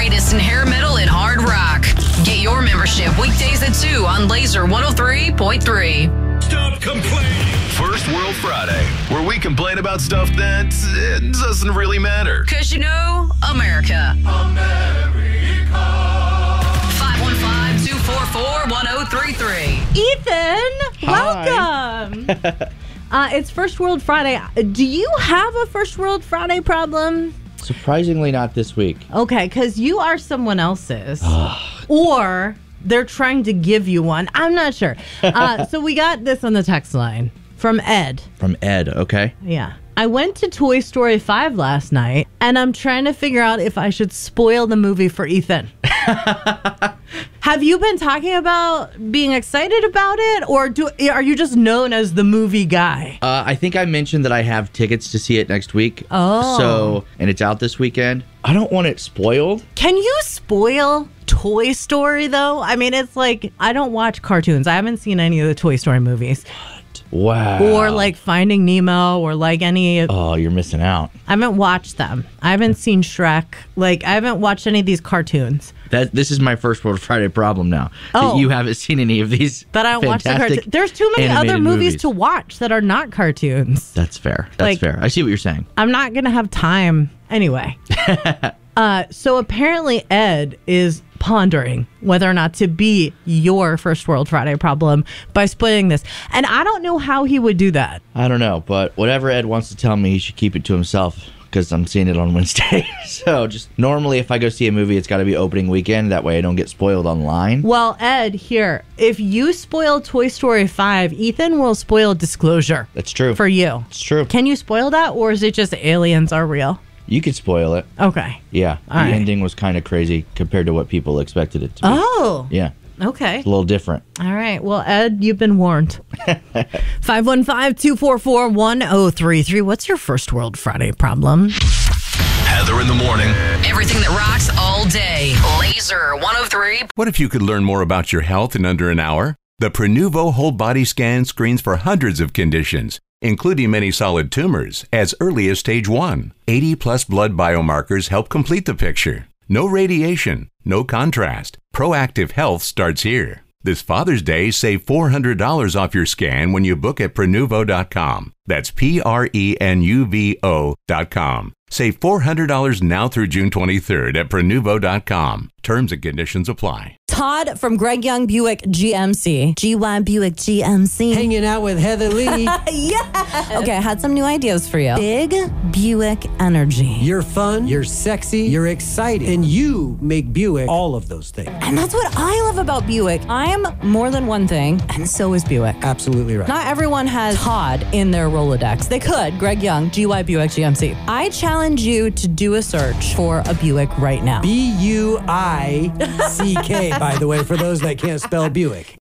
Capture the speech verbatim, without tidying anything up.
latest in hair metal and hard rock. Get your membership weekdays at two on Laser one oh three point three. Stop complaining. First World Friday, where we complain about stuff that it doesn't really matter. Because you know, America. America. five one five, two four four, one oh three three. Ethan, welcome. uh, it's First World Friday. Do you have a First World Friday problem? Surprisingly not this week. Okay, because you are someone else's. Or they're trying to give you one. I'm not sure. Uh, so we got this on the text line from Ed. From Ed, okay. Yeah. I went to Toy Story five last night, and I'm trying to figure out if I should spoil the movie for Ethan. Have you been talking about being excited about it, or do are you just known as the movie guy? Uh, I think I mentioned that I have tickets to see it next week. Oh. So, and it's out this weekend. I don't want it spoiled. Can you spoil Toy Story, though? I mean, it's like, I don't watch cartoons. I haven't seen any of the Toy Story movies. Wow. Or like Finding Nemo, or like any... Oh, you're missing out. I haven't watched them. I haven't seen Shrek. Like, I haven't watched any of these cartoons. That This is my First World Friday problem now. Oh. That you haven't seen any of these That I don't watch the fantastic cartoons. There's too many other animated movies, movies to watch that are not cartoons. That's fair. That's Like- fair. I see what you're saying. I'm not going to have time anyway. uh, so apparently Ed is pondering whether or not to be your First World Friday problem by splitting this. And I don't know how he would do that. I don't know, but whatever Ed wants to tell me, he should keep it to himself because I'm seeing it on Wednesday. So just normally if I go see a movie, it's got to be opening weekend. That way I don't get spoiled online. Well, Ed, here, if you spoil Toy Story five, Ethan will spoil Disclosure. That's true. For you. It's true. Can you spoil that, or is it just aliens are real? You could spoil it. Okay. Yeah. All the right. ending was kind of crazy compared to what people expected it to be. Oh. Yeah. Okay. It's a little different. All right. Well, Ed, you've been warned. five one five, two four four, one oh three three. What's your First World Friday problem? Heather in the morning. Everything that rocks all day. Laser one oh three. What if you could learn more about your health in under an hour? The Prenuvo Whole Body Scan screens for hundreds of conditions, including many solid tumors, as early as stage one. eighty plus blood biomarkers help complete the picture. No radiation, no contrast. Proactive health starts here. This Father's Day, save four hundred dollars off your scan when you book at Prenuvo dot com. That's P R E N U V O dot com. Save four hundred dollars now through June twenty-third at Prenuvo dot com. Terms and conditions apply. Todd from Greg Young Buick G M C. G Y Buick G M C. Hanging out with Heather Lee. Yeah. Okay, I had some new ideas for you. Big Buick energy. You're fun, you're sexy, you're exciting, and you make Buick all of those things. And that's what I love about Buick. I'm more than one thing, and so is Buick. Absolutely right. Not everyone has Todd in their Rolodex. They could. Greg Young, G Y Buick G M C. I challenge you to do a search for a Buick right now. B U I C K, by the way, for those that can't spell Buick.